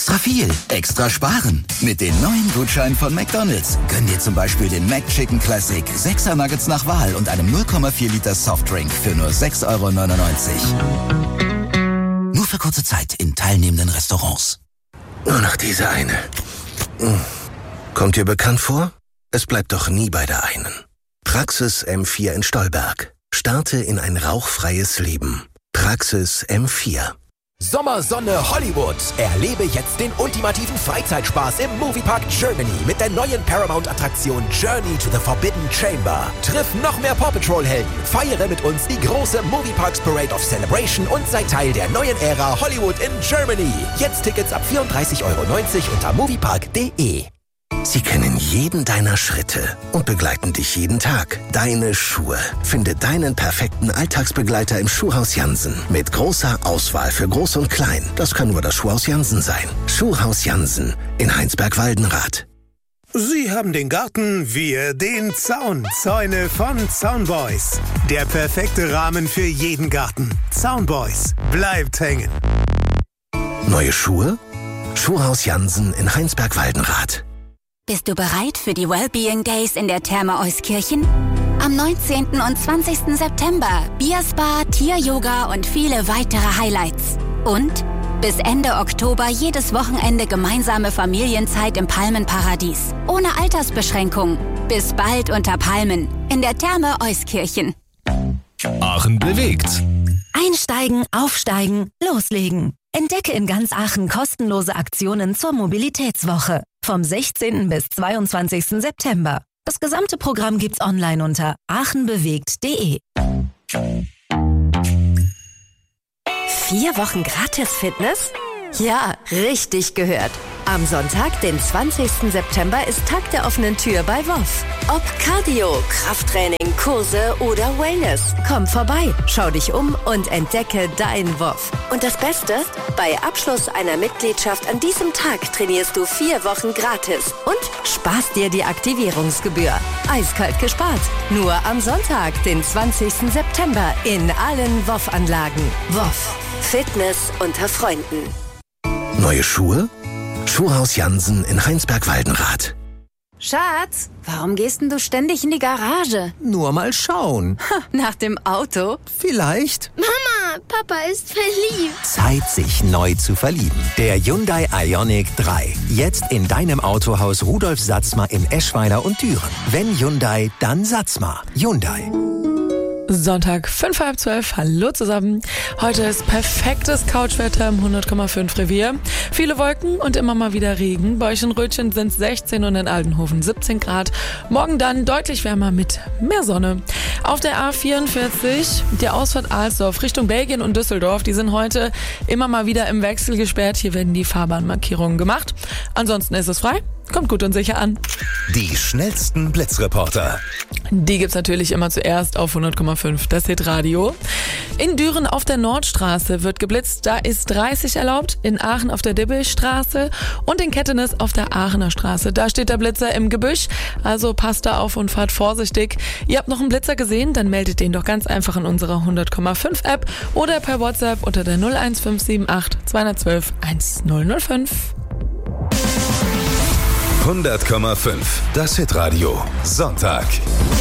Extra viel, extra sparen. Mit den neuen Gutscheinen von McDonald's. Gönn dir zum Beispiel den McChicken Classic, 6er Nuggets nach Wahl und einem 0,4 Liter Softdrink für nur 6,99 €. Nur für kurze Zeit in teilnehmenden Restaurants. Nur noch diese eine. Kommt dir bekannt vor? Es bleibt doch nie bei der einen. Praxis M4 in Stolberg. Starte in ein rauchfreies Leben. Praxis M4. Sommersonne Hollywood. Erlebe jetzt den ultimativen Freizeitspaß im Moviepark Germany mit der neuen Paramount-Attraktion Journey to the Forbidden Chamber. Triff noch mehr Paw Patrol-Helden. Feiere mit uns die große Movieparks Parade of Celebration und sei Teil der neuen Ära Hollywood in Germany. Jetzt Tickets ab 34,90 € unter moviepark.de. Sie kennen jeden deiner Schritte und begleiten dich jeden Tag. Deine Schuhe. Finde deinen perfekten Alltagsbegleiter im Schuhhaus Jansen. Mit großer Auswahl für Groß und Klein. Das kann nur das Schuhhaus Jansen sein. Schuhhaus Jansen in Heinsberg-Waldenrath. Sie haben den Garten, wir den Zaun. Zäune von Zaunboys. Der perfekte Rahmen für jeden Garten. Zaunboys. Bleibt hängen. Neue Schuhe? Schuhhaus Jansen in Heinsberg-Waldenrath. Bist du bereit für die Wellbeing Days in der Therme Euskirchen? Am 19. und 20. September Bierspa, Tier-Yoga und viele weitere Highlights. Und bis Ende Oktober jedes Wochenende gemeinsame Familienzeit im Palmenparadies. Ohne Altersbeschränkung. Bis bald unter Palmen in der Therme Euskirchen. Aachen bewegt. Einsteigen, aufsteigen, loslegen. Entdecke in ganz Aachen kostenlose Aktionen zur Mobilitätswoche. Vom 16. bis 22. September. Das gesamte Programm gibt's online unter aachenbewegt.de. 4 Wochen gratis Fitness? Ja, richtig gehört. Am Sonntag, den 20. September, ist Tag der offenen Tür bei WOF. Ob Cardio, Krafttraining, Kurse oder Wellness. Komm vorbei, schau dich um und entdecke dein WOF. Und das Beste? Bei Abschluss einer Mitgliedschaft an diesem Tag trainierst du 4 Wochen gratis und sparst dir die Aktivierungsgebühr. Eiskalt gespart. Nur am Sonntag, den 20. September, in allen WOF-Anlagen. WOF. Fitness unter Freunden. Neue Schuhe? Schuhhaus Jansen in Heinsberg-Waldenrath. Schatz, warum gehst denn du ständig in die Garage? Nur mal schauen. Nach dem Auto? Vielleicht. Mama, Papa ist verliebt. Zeit, sich neu zu verlieben. Der Hyundai Ioniq 3. Jetzt in deinem Autohaus Rudolf Satzmer in Eschweiler und Düren. Wenn Hyundai, dann Satzmer. Hyundai. Sonntag, 11:55. Hallo zusammen. Heute ist perfektes Couchwetter im 100,5 Revier. Viele Wolken und immer mal wieder Regen. Bei euch in Rötchen sind es 16 und in Aldenhofen 17 Grad. Morgen dann deutlich wärmer mit mehr Sonne. Auf der A44, die Ausfahrt Alsdorf Richtung Belgien und Düsseldorf, die sind heute immer mal wieder im Wechsel gesperrt. Hier werden die Fahrbahnmarkierungen gemacht. Ansonsten ist es frei. Kommt gut und sicher an. Die schnellsten Blitzreporter. Die gibt's natürlich immer zuerst auf 100,5, das Hitradio. In Düren auf der Nordstraße wird geblitzt, da ist 30 erlaubt. In Aachen auf der Dibbelstraße und in Kettenis auf der Aachener Straße. Da steht der Blitzer im Gebüsch, also passt da auf und fahrt vorsichtig. Ihr habt noch einen Blitzer gesehen, dann meldet den doch ganz einfach in unserer 100,5 App oder per WhatsApp unter der 01578 212 1005. 100,5. Das Hitradio. Sonntag.